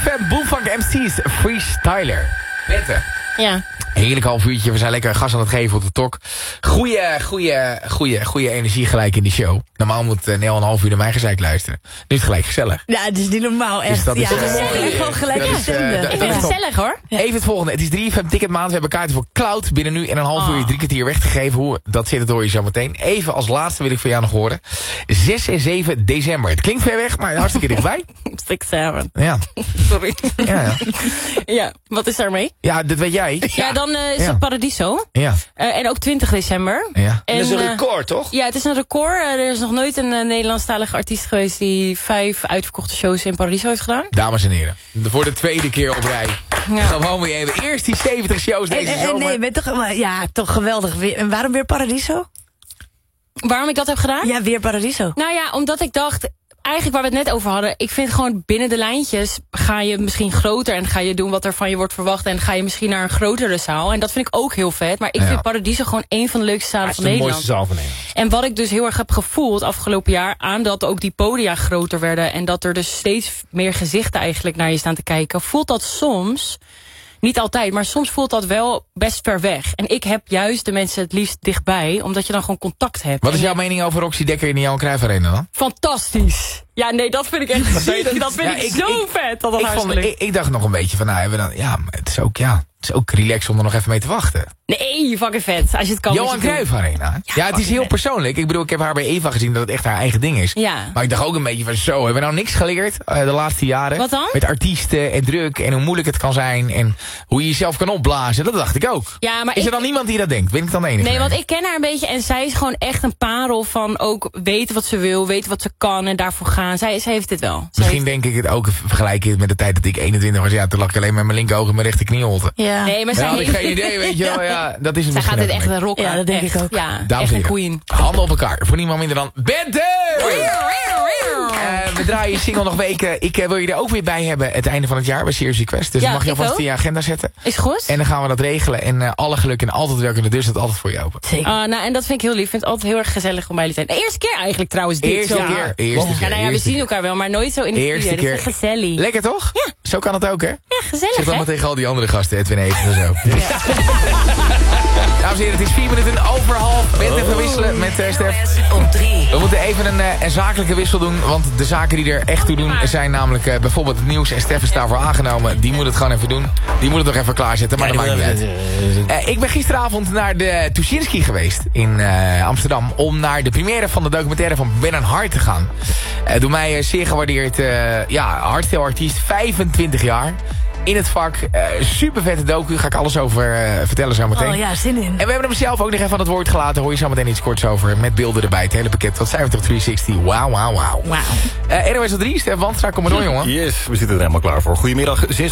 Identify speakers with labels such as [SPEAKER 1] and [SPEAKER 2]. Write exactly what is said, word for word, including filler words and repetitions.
[SPEAKER 1] F M, Boomfunk M C's Freestyler. Bette.
[SPEAKER 2] Ja.
[SPEAKER 1] Heerlijk half uurtje, we zijn lekker gas aan het geven op de tok. Goeie, goeie, goeie, goeie energie gelijk in die show. Normaal moet uh, Nel een half uur naar mijn gezeik luisteren. Nu is het gelijk gezellig.
[SPEAKER 3] Ja, het is niet normaal, echt.
[SPEAKER 1] Dus dat is,
[SPEAKER 3] ja,
[SPEAKER 1] uh,
[SPEAKER 3] gezellig. Gewoon gelijk
[SPEAKER 1] dat is, uh,
[SPEAKER 3] stemmen.
[SPEAKER 1] dat-
[SPEAKER 2] Ik
[SPEAKER 1] dat
[SPEAKER 2] vind
[SPEAKER 1] is
[SPEAKER 2] het
[SPEAKER 1] top.
[SPEAKER 2] gezellig hoor.
[SPEAKER 1] Even het volgende. Het is drie F M Ticketmaand. We hebben kaarten voor Cloud binnen nu en een half
[SPEAKER 2] Oh.
[SPEAKER 1] uur, drie kwartier weg te geven. Hoe dat zit, dat hoor je zo meteen. Even als laatste wil ik van jou nog horen. zes en zeven december. Het klinkt ver weg, maar hartstikke dichtbij.
[SPEAKER 2] Six seven.
[SPEAKER 1] Ja,
[SPEAKER 2] Sorry.
[SPEAKER 1] ja, ja.
[SPEAKER 2] Ja, wat is daarmee?
[SPEAKER 1] Ja, dat weet jij.
[SPEAKER 2] Ja, dan uh, is
[SPEAKER 1] Ja.
[SPEAKER 2] het Paradiso.
[SPEAKER 1] Ja,
[SPEAKER 2] Uh, en ook twintig december.
[SPEAKER 1] ja.
[SPEAKER 2] En,
[SPEAKER 4] Dat is een
[SPEAKER 2] uh,
[SPEAKER 4] record, toch?
[SPEAKER 2] Ja, het is een record. Uh, er is nog nooit een uh, Nederlandstalige artiest geweest die vijf uitverkochte shows in Paradiso heeft gedaan.
[SPEAKER 1] Dames en heren, voor de tweede keer op rij.
[SPEAKER 2] Ja.
[SPEAKER 1] Gewoon weer even. Eerst die zeventig shows
[SPEAKER 3] En,
[SPEAKER 1] deze
[SPEAKER 3] en, en
[SPEAKER 1] zomer.
[SPEAKER 3] nee, ben toch, maar ja, toch geweldig. Weer, en waarom weer Paradiso?
[SPEAKER 2] Waarom ik dat heb gedaan?
[SPEAKER 3] Ja, weer Paradiso.
[SPEAKER 2] Nou ja, omdat ik dacht, eigenlijk waar we het net over hadden, ik vind gewoon binnen de lijntjes ga je misschien groter en ga je doen wat er van je wordt verwacht en ga je misschien naar een grotere zaal. En dat vind ik ook heel vet, maar ik
[SPEAKER 1] Ja.
[SPEAKER 2] vind Paradiso gewoon een van de leukste zalen
[SPEAKER 4] Het is
[SPEAKER 2] van
[SPEAKER 4] de
[SPEAKER 2] Nederland.
[SPEAKER 4] mooiste zaal van Nederland.
[SPEAKER 2] En wat ik dus heel erg heb gevoeld afgelopen jaar, aan dat ook die podia groter werden en dat er dus steeds meer gezichten eigenlijk naar je staan te kijken, voelt dat soms, niet altijd, maar soms voelt dat wel best ver weg. En ik heb juist de mensen het liefst dichtbij, omdat je dan gewoon contact hebt.
[SPEAKER 1] Wat is
[SPEAKER 2] En
[SPEAKER 1] jouw mening over Roxy Dekker in de Johan Cruijff Arena dan?
[SPEAKER 2] fantastisch. Ja, nee, dat vind ik echt ziek. Dat vind
[SPEAKER 1] Ja,
[SPEAKER 2] ik,
[SPEAKER 1] ik-
[SPEAKER 2] zo
[SPEAKER 1] ik-
[SPEAKER 2] vet. Dat dat
[SPEAKER 1] Ik, vond,
[SPEAKER 2] hartstikke
[SPEAKER 1] ik, ik dacht nog een beetje van, nou, hebben we dan, ja, maar het is ook, ja, het is ook relaxed om er nog even mee te wachten.
[SPEAKER 2] Nee, fucking vet. Als je het kan.
[SPEAKER 1] Johan
[SPEAKER 2] moet je het
[SPEAKER 1] Cruijff Arena. Ja, het is heel persoonlijk. Ik bedoel, ik heb haar bij Eva gezien dat het echt haar eigen ding is.
[SPEAKER 2] Ja.
[SPEAKER 1] Maar ik dacht ook een beetje van, zo, hebben we nou niks geleerd uh, de laatste jaren?
[SPEAKER 2] Wat dan?
[SPEAKER 1] Met artiesten en druk en hoe moeilijk het kan zijn en hoe je jezelf kan opblazen. Dat dacht ik ook.
[SPEAKER 2] doen. Ja, maar
[SPEAKER 1] Is er
[SPEAKER 2] ik,
[SPEAKER 1] dan niemand die dat denkt? Ben ik dan de enige?
[SPEAKER 2] nee, want ik ken haar een beetje en zij is gewoon echt een parel van ook weten wat ze wil, weten wat ze kan en daarvoor gaan. Zij, zij heeft dit wel. Zij
[SPEAKER 1] Misschien
[SPEAKER 2] heeft-
[SPEAKER 1] denk ik het ook vergelijken met de tijd dat ik eenentwintig was. Ja, toen lag ik alleen met mijn linker oog en mijn rechter knie holte.
[SPEAKER 3] Ja.
[SPEAKER 2] Nee, maar
[SPEAKER 1] Ja,
[SPEAKER 2] zij
[SPEAKER 1] had ik
[SPEAKER 2] heeft...
[SPEAKER 1] geen idee, weet je wel. Ja, dat is het
[SPEAKER 2] Zij gaat
[SPEAKER 1] misschien
[SPEAKER 2] dit
[SPEAKER 1] ook
[SPEAKER 2] echt
[SPEAKER 1] een beetje.
[SPEAKER 2] rocken.
[SPEAKER 3] Ja, dat denk
[SPEAKER 2] echt.
[SPEAKER 3] ik ook.
[SPEAKER 2] Ja,
[SPEAKER 1] Dames
[SPEAKER 2] echt
[SPEAKER 1] en
[SPEAKER 2] een
[SPEAKER 1] heren,
[SPEAKER 2] queen.
[SPEAKER 1] handen op elkaar. Voor niemand minder dan Bente! Uh, we draaien je single nog weken. Ik uh, wil je er ook weer bij hebben het einde van het jaar bij Serious Request. Dus
[SPEAKER 2] Ja,
[SPEAKER 1] dan mag je
[SPEAKER 2] ik
[SPEAKER 1] alvast
[SPEAKER 2] ook.
[SPEAKER 1] in je agenda zetten.
[SPEAKER 2] Is goed?
[SPEAKER 1] En dan gaan we dat regelen. En uh, alle geluk en altijd welke de deur staat altijd voor je open.
[SPEAKER 3] Zeker.
[SPEAKER 2] Ah, nou, en dat vind ik heel lief. Ik vind het altijd heel erg gezellig om bij jullie te zijn. De eerste keer eigenlijk trouwens dit.
[SPEAKER 1] Eerste
[SPEAKER 2] zo.
[SPEAKER 1] keer. Eerste
[SPEAKER 2] Ja,
[SPEAKER 1] keer.
[SPEAKER 2] nou ja, we
[SPEAKER 1] eerste
[SPEAKER 2] zien
[SPEAKER 1] keer.
[SPEAKER 2] elkaar wel, maar nooit zo in de
[SPEAKER 1] Eerste
[SPEAKER 2] studio. Dat
[SPEAKER 1] keer.
[SPEAKER 2] is gezellig.
[SPEAKER 1] Lekker toch?
[SPEAKER 2] Ja.
[SPEAKER 1] Zo kan het ook, hè?
[SPEAKER 2] Ja, gezellig
[SPEAKER 1] Zeg dan
[SPEAKER 2] hè?
[SPEAKER 1] maar tegen al die andere gasten, Edwin Evers en zo. Dames en heren, het is vier minuten over half. Bent even wisselen met uh, Stef.
[SPEAKER 5] Op drie.
[SPEAKER 1] We moeten even een, uh, een zakelijke wissel doen. Want de zaken die er echt toe doen zijn namelijk uh, bijvoorbeeld het nieuws. En Stef is daarvoor aangenomen. Die moet het gewoon even doen. Die moet het nog even klaarzetten, maar dat maakt niet uit. Uh, ik ben gisteravond naar de Tuschinski geweest in uh, Amsterdam. Om naar de première van de documentaire van Ben en Hart te gaan. Uh, door mij uh, zeer gewaardeerd. Uh, ja, hardstyle artiest, vijfentwintig jaar. In het vak. Uh, super vette docu. Ga ik alles over uh, vertellen zo meteen.
[SPEAKER 3] Oh ja, zin in.
[SPEAKER 1] En we hebben hem zelf ook nog even aan het woord gelaten. Hoor je zo meteen iets korts over. Met beelden erbij. Het hele pakket. Wat zijn we toch driehonderdzestig? Wauw, wauw, wauw.
[SPEAKER 3] Wauw.
[SPEAKER 1] Uh, R O S op drie, Stef Wandstra, kom maar door, jongen.
[SPEAKER 4] Yes, we zitten er helemaal klaar voor. Goedemiddag, zes